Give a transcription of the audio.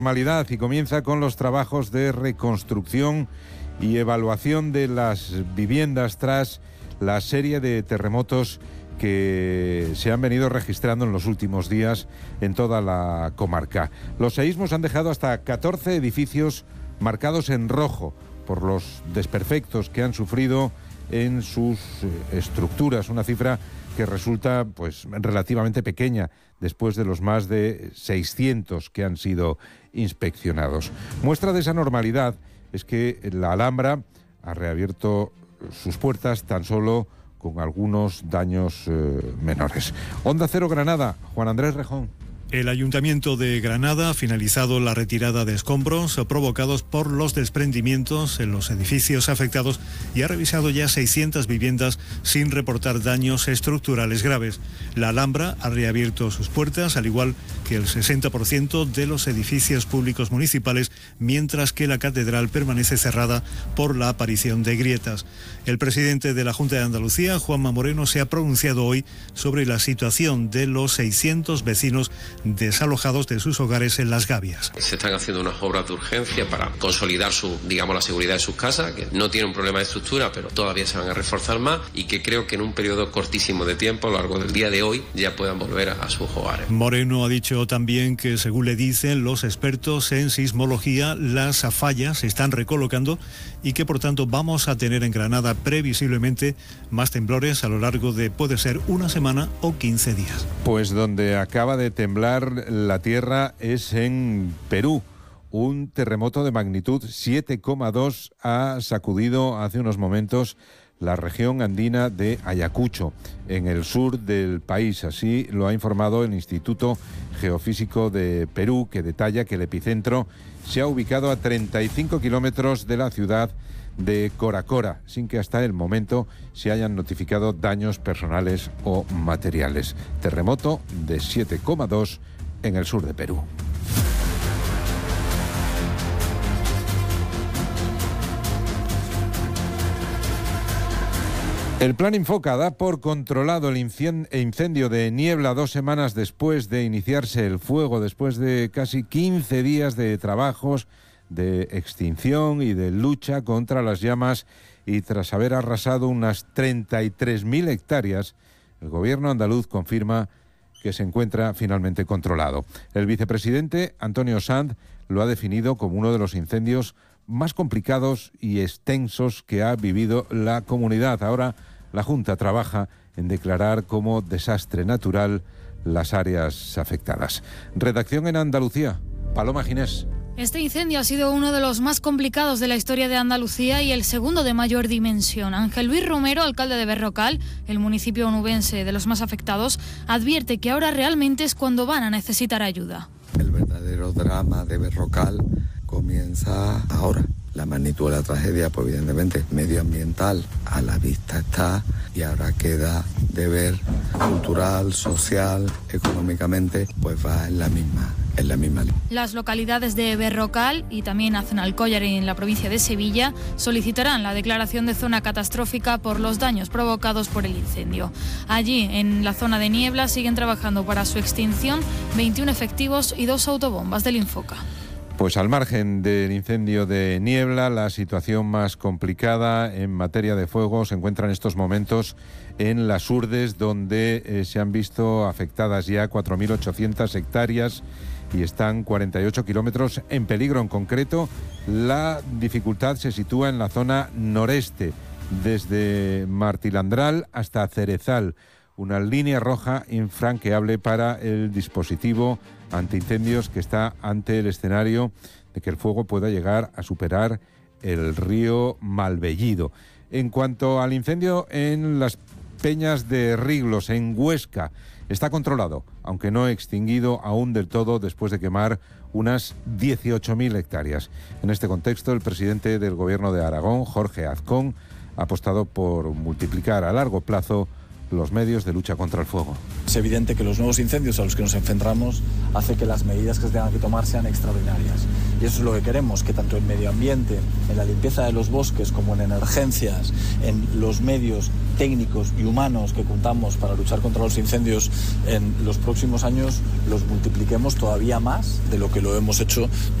Normalidad y comienza con los trabajos de reconstrucción y evaluación de las viviendas tras la serie de terremotos que se han venido registrando en los últimos días en toda la comarca. Los seísmos han dejado hasta 14 edificios marcados en rojo por los desperfectos que han sufrido en sus estructuras, una cifra que resulta pues relativamente pequeña después de los más de 600 que han sido inspeccionados. Muestra de esa normalidad es que la Alhambra ha reabierto sus puertas tan solo con algunos daños menores. Onda Cero Granada, Juan Andrés Rejón. El Ayuntamiento de Granada ha finalizado la retirada de escombros provocados por los desprendimientos en los edificios afectados y ha revisado ya 600 viviendas sin reportar daños estructurales graves. La Alhambra ha reabierto sus puertas, al igual que el 60% de los edificios públicos municipales, mientras que la catedral permanece cerrada por la aparición de grietas. El presidente de la Junta de Andalucía, Juanma Moreno, se ha pronunciado hoy sobre la situación de los 600 vecinos desalojados de sus hogares en Las Gavias. Se están haciendo unas obras de urgencia para consolidar la seguridad de sus casas, que no tienen un problema de estructura, pero todavía se van a reforzar más y que creo que en un periodo cortísimo de tiempo, a lo largo del día de hoy, ya puedan volver a sus hogares. Moreno ha dicho también que, según le dicen los expertos en sismología, las fallas se están recolocando y que por tanto vamos a tener en Granada previsiblemente más temblores a lo largo de, puede ser, una semana o 15 días. Pues donde acaba de temblar la tierra es en Perú. Un terremoto de magnitud 7,2 ha sacudido hace unos momentos la región andina de Ayacucho, en el sur del país. Así lo ha informado el Instituto Geofísico de Perú, que detalla que el epicentro se ha ubicado a 35 kilómetros de la ciudad de Coracora, sin que hasta el momento se hayan notificado daños personales o materiales. Terremoto de 7,2 en el sur de Perú. El plan Infoca da por controlado el incendio de Niebla 2 semanas después de iniciarse el fuego, después de casi 15 días de trabajos de extinción y de lucha contra las llamas, y tras haber arrasado unas 33.000 hectáreas, el gobierno andaluz confirma que se encuentra finalmente controlado. El vicepresidente Antonio Sanz lo ha definido como uno de los incendios más complicados y extensos que ha vivido la comunidad. Ahora la Junta trabaja en declarar como desastre natural las áreas afectadas. Redacción en Andalucía, Paloma Ginés. Este incendio ha sido uno de los más complicados de la historia de Andalucía y el segundo de mayor dimensión. Ángel Luis Romero, alcalde de Berrocal, el municipio onubense de los más afectados, advierte que ahora realmente es cuando van a necesitar ayuda. El verdadero drama de Berrocal comienza ahora. La magnitud de la tragedia, pues evidentemente medioambiental a la vista está, y ahora queda de ver cultural, social, económicamente, pues va en la misma línea. Las localidades de Berrocal y también Aznalcóllar en la provincia de Sevilla solicitarán la declaración de zona catastrófica por los daños provocados por el incendio. Allí, en la zona de Niebla, siguen trabajando para su extinción 21 efectivos y 2 autobombas del Infoca. Pues al margen del incendio de Niebla, la situación más complicada en materia de fuego se encuentra en estos momentos en Las Hurdes, donde se han visto afectadas ya 4.800 hectáreas y están 48 kilómetros en peligro. En concreto, la dificultad se sitúa en la zona noreste, desde Martilandral hasta Cerezal, una línea roja infranqueable para el dispositivo antiincendios que está ante el escenario de que el fuego pueda llegar a superar el río Malvellido. En cuanto al incendio en las Peñas de Riglos, en Huesca, está controlado, aunque no extinguido aún del todo, después de quemar unas 18.000 hectáreas. En este contexto, el presidente del Gobierno de Aragón, Jorge Azcón, ha apostado por multiplicar a largo plazo los medios de lucha contra el fuego. Es evidente que los nuevos incendios a los que nos enfrentamos hace que las medidas que se tengan que tomar sean extraordinarias. Y eso es lo que queremos, que tanto en medio ambiente, en la limpieza de los bosques, como en emergencias, en los medios técnicos y humanos que contamos para luchar contra los incendios en los próximos años, los multipliquemos todavía más de lo que lo hemos hecho